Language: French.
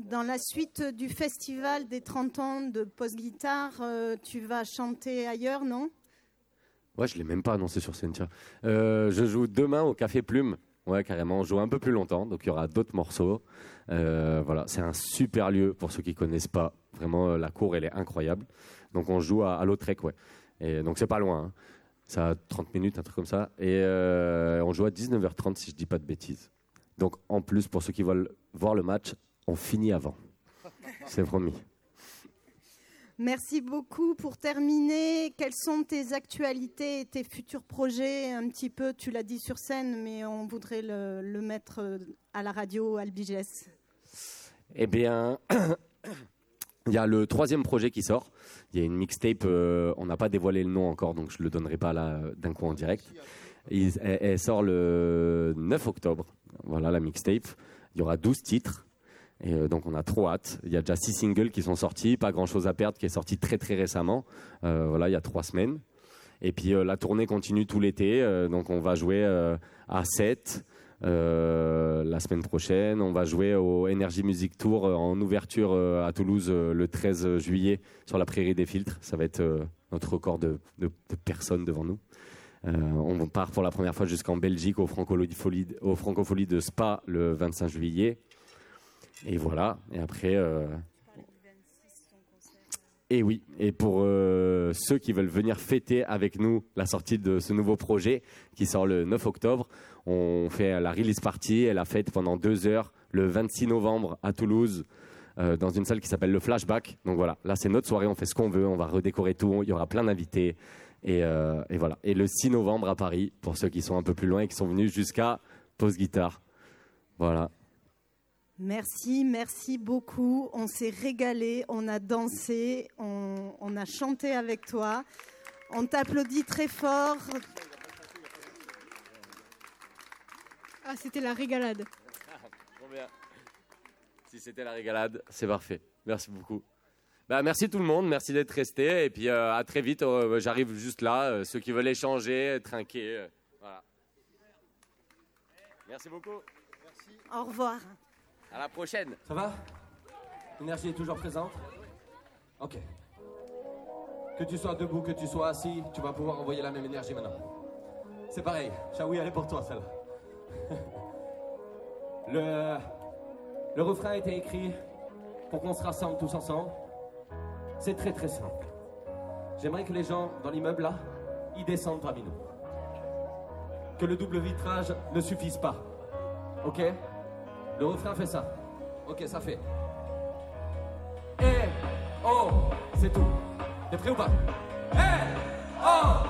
Dans la suite du festival des 30 ans de Post-Guitare, tu vas chanter ailleurs, non ? Ouais, je ne l'ai même pas annoncé sur scène. Tiens. Je joue demain au Café Plume. Ouais, carrément. On joue un peu plus longtemps, donc il y aura d'autres morceaux. Voilà, c'est un super lieu pour ceux qui ne connaissent pas. Vraiment, la cour, elle est incroyable. Donc on joue à Lautrec, ouais. Et donc c'est pas loin. Hein. Ça a 30 minutes, un truc comme ça. Et on joue à 19h30, si je ne dis pas de bêtises. Donc en plus, pour ceux qui veulent voir le match, on finit avant. C'est promis. Merci beaucoup. Pour terminer, quelles sont tes actualités et tes futurs projets ? Un petit peu, tu l'as dit sur scène, mais on voudrait le mettre à la radio, Albiges. Eh bien, il y a le 3e projet qui sort. Il y a une mixtape, on n'a pas dévoilé le nom encore, donc je ne le donnerai pas là d'un coup en direct. Elle sort le 9 octobre. Voilà la mixtape. Il y aura 12 titres. Et donc on a trop hâte. Il y a déjà 6 singles qui sont sortis, Pas grand chose à perdre qui est sorti très très récemment, voilà, il y a 3 semaines. Et puis la tournée continue tout l'été, donc on va jouer à 7 la semaine prochaine. On va jouer au Energy Music Tour en ouverture à Toulouse le 13 juillet sur la Prairie des Filtres. Ça va être notre record de personnes devant nous. On part pour la première fois jusqu'en Belgique au Francophonie de Spa le 25 juillet. Et voilà, et après... Et oui, et pour ceux qui veulent venir fêter avec nous la sortie de ce nouveau projet qui sort le 9 octobre, on fait la release party et la fête pendant 2 heures le 26 novembre à Toulouse dans une salle qui s'appelle le Flashback. Donc voilà, là c'est notre soirée, on fait ce qu'on veut, on va redécorer tout, il y aura plein d'invités et voilà. Et le 6 novembre à Paris, pour ceux qui sont un peu plus loin et qui sont venus jusqu'à Post-Guitare. Voilà. Merci beaucoup. On s'est régalé, on a dansé, on a chanté avec toi. On t'applaudit très fort. Ah, c'était la régalade. Trop bien. Si c'était la régalade, c'est parfait. Merci beaucoup. Merci tout le monde, merci d'être resté. Et puis à très vite, j'arrive juste là. Ceux qui veulent échanger, trinquer. Voilà. Merci beaucoup. Merci. Au revoir. À la prochaine. Ça va ? L'énergie est toujours présente ? Ok. Que tu sois debout, que tu sois assis, tu vas pouvoir envoyer la même énergie maintenant. C'est pareil. Shaoui, elle est pour toi, celle-là. Le refrain a été écrit pour qu'on se rassemble tous ensemble. C'est très très simple. J'aimerais que les gens dans l'immeuble là, ils descendent parmi nous. Que le double vitrage ne suffise pas. Ok ? Le refrain fait ça. Ok, ça fait. Oh, c'est tout. T'es prêt ou pas? Oh.